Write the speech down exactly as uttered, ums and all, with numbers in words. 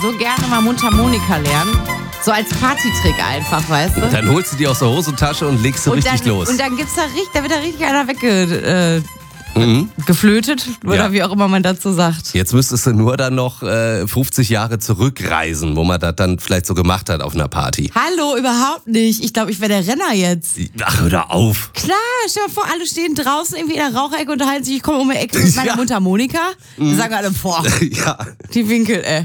so gerne mal Mundharmonika lernen. So als Partytrick einfach, weißt du? Dann holst du die aus der Hosentasche und legst so und richtig dann, los. Und dann gibt's da richtig, da wird da richtig einer wegge... Äh, Mhm. geflötet oder Ja. wie auch immer man dazu sagt. Jetzt müsstest du nur dann noch äh, fünfzig Jahre zurückreisen, wo man das dann vielleicht so gemacht hat auf einer Party. Hallo, überhaupt nicht. Ich glaube, ich wäre der Renner jetzt. Ach, hör da auf. Klar, stell dir vor, alle stehen draußen irgendwie in der Raucherecke und unterhalten sich, ich komme um die Ecke mit meiner Ja. Mundharmonika. Dann sagen alle, boah, Ja. die Winkel, ey.